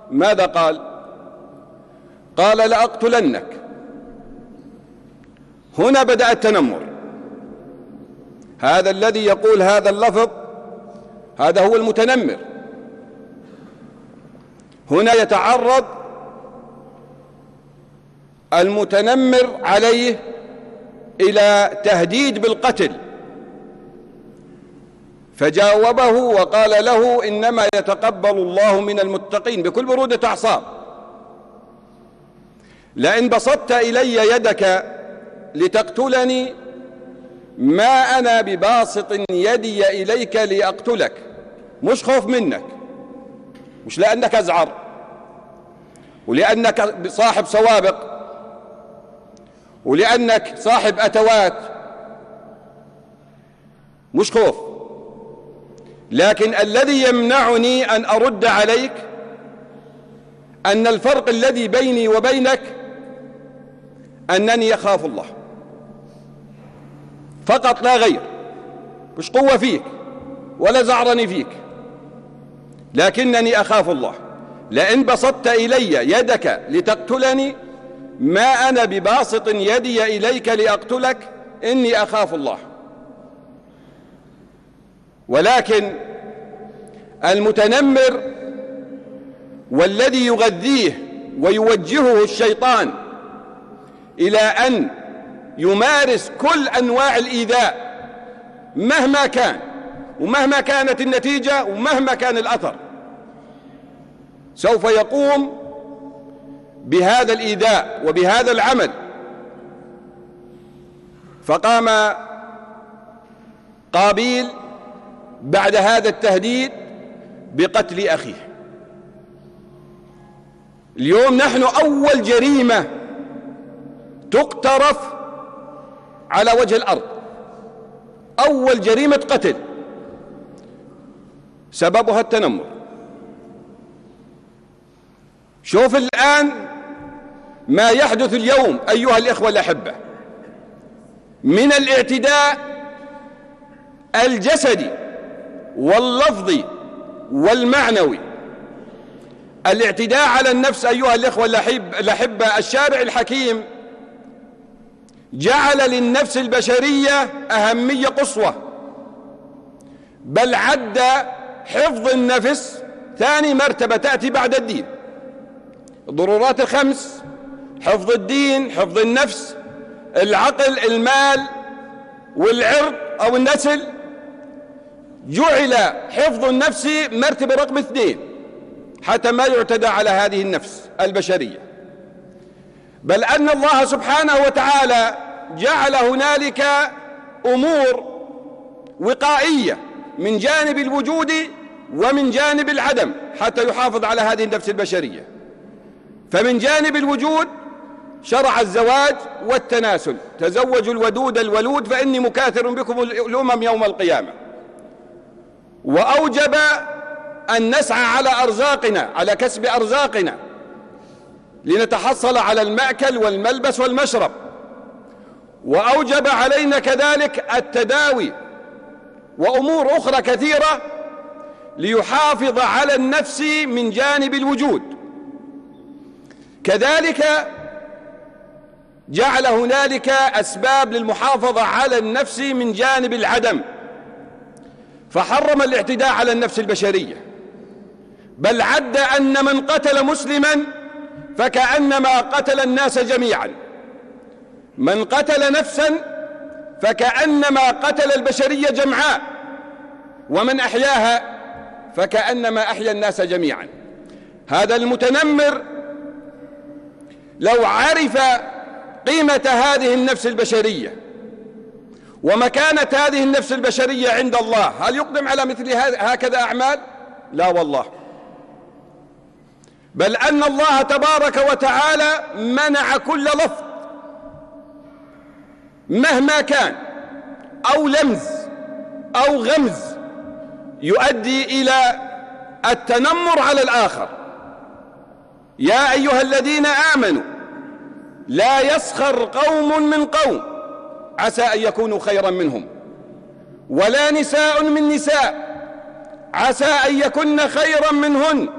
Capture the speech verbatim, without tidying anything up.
ماذا قال؟ قال لأقتلنك. هنا بدأ التنمر. هذا الذي يقول هذا اللفظ هذا هو المتنمر. هنا يتعرض المتنمر عليه إلى تهديد بالقتل، فجاوبه وقال له إنما يتقبل الله من المتقين بكل برودة أعصاب. لئن بسطت إلي يدك لتقتلني ما أنا بباسط يدي إليك لأقتلك. مش خوف منك، مش لأنك أزعر ولأنك صاحب سوابق ولأنك صاحب أتوات، مش خوف، لكن الذي يمنعني أن أرد عليك أن الفرق الذي بيني وبينك أنني أخاف الله فقط لا غير. مش قوة فيك ولا زعرني فيك، لكنني أخاف الله. لئن بسطت إلي يدك لتقتلني ما أنا بباسط يدي إليك لأقتلك إني أخاف الله. ولكن المتنمر والذي يغذيه ويوجهه الشيطان إلى أن يمارس كل أنواع الإيذاء مهما كان ومهما كانت النتيجة ومهما كان الأثر، سوف يقوم بهذا الإيذاء وبهذا العمل. فقام قابيل بعد هذا التهديد بقتل أخيه. اليوم نحن أول جريمة تقترف على وجه الأرض، أول جريمة قتل سببها التنمر. شوف الآن ما يحدث اليوم أيها الإخوة الأحبة من الاعتداء الجسدي واللفظي والمعنوي. الاعتداء على النفس أيها الإخوة الأحبة، الشارع الحكيم جعل للنفس البشرية أهمية قصوى، بل عد حفظ النفس ثاني مرتبة تأتي بعد الدين. الضرورات الخمس: حفظ الدين، حفظ النفس، العقل، المال والعرض أو النسل. جعل حفظ النفس مرتبة رقم اثنين حتى ما يعتدى على هذه النفس البشرية، بل أن الله سبحانه وتعالى جعل هنالك أمور وقائية من جانب الوجود ومن جانب العدم حتى يحافظ على هذه النفس البشرية. فمن جانب الوجود شرع الزواج والتناسل: تزوجوا الودود الولود فإني مكاثر بكم الأمم يوم القيامة. وأوجب أن نسعى على أرزاقنا، على كسب أرزاقنا لنتحصل على المأكل والملبس والمشرب. وأوجب علينا كذلك التداوي وأمور أخرى كثيرة ليحافظ على النفس من جانب الوجود. كذلك جعل هنالك أسباب للمحافظة على النفس من جانب العدم، فحرم الاعتداء على النفس البشرية، بل عد أن من قتل مسلما فكأنما قتل الناس جميعا، من قتل نفسا فكأنما قتل البشرية جمعاء، ومن أحياها فكأنما أحيا الناس جميعا. هذا المتنمر لو عرف قيمة هذه النفس البشرية ومكانة هذه النفس البشرية عند الله، هل يقدم على مثل هكذا أعمال؟ لا والله، بل أن الله تبارك وتعالى منع كل لفظ مهما كان أو لمز أو غمز يؤدي إلى التنمر على الآخر. يا أيها الذين آمنوا لا يسخر قوم من قوم عسى أن يكونوا خيرا منهم، ولا نساء من نساء عسى أن يكن خيرا منهن،